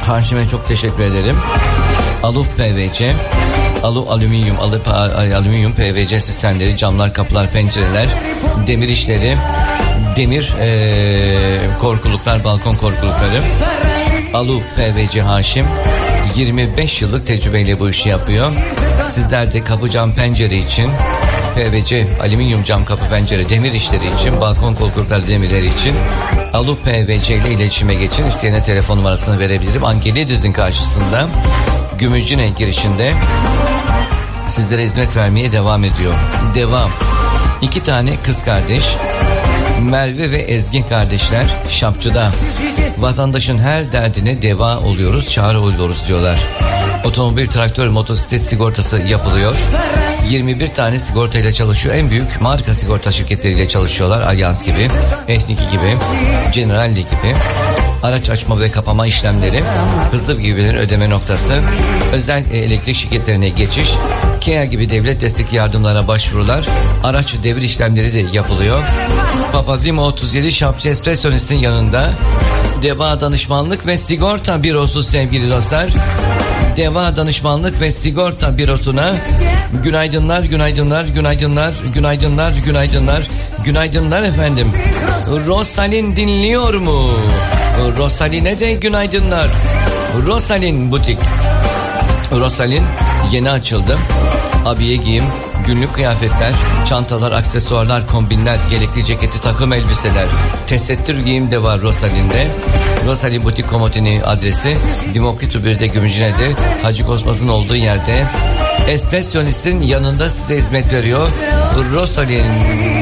Haşim'e çok teşekkür ederim. Alu PVC, Alu alüminyum PVC sistemleri, camlar, kapılar, pencereler, demir işleri, demir korkuluklar, balkon korkulukları. Alu PVC Haşim 25 yıllık tecrübeyle bu işi yapıyor. Sizler de kapı, cam, pencere için, PVC, alüminyum cam, kapı, pencere, demir işleri için, balkon korkuluklar, demirleri için Alu PVC ile iletişime geçin. İsteyene telefon numarasını verebilirim. Angelidis'in karşısında Gümüşcine girişinde sizlere hizmet vermeye devam ediyor. Devam. 2 tane kız kardeş, Merve ve Ezgi kardeşler Şapçı'da. Vatandaşın her derdine deva oluyoruz, çare oluyoruz diyorlar. Otomobil, traktör, motosiklet sigortası yapılıyor. 21 tane sigortayla çalışıyor. En büyük marka sigorta şirketleriyle çalışıyorlar. Allianz gibi, Ethniki gibi, Generali gibi. Araç açma ve kapama işlemleri, hızlı bilgiler ödeme noktası, özel elektrik şirketlerine geçiş, KEA gibi devlet destekli yardımlara başvurular, araç devir işlemleri de yapılıyor. Papadimo 37 Şapçı Espresso'nun yanında Deva Danışmanlık ve Sigorta Bürosu sevgili dostlar. Deva Danışmanlık ve Sigorta Bürosu'na günaydınlar, günaydınlar, günaydınlar, günaydınlar, günaydınlar, günaydınlar efendim. Rosalin dinliyor mu? Rosalin'e de günaydınlar. Rosalin Butik. Rosalin yeni açıldı. Abiye giyim, günlük kıyafetler, çantalar, aksesuarlar, kombinler, yelekli ceketi, takım elbiseler, tesettür giyim de var Rosalin'de. Rosalin Butik Komodini adresi Dimokritu 1'de Gümüşcine'de, Hacı Kosmas'ın olduğu yerde. Espressionist'in yanında size hizmet veriyor Rosalin.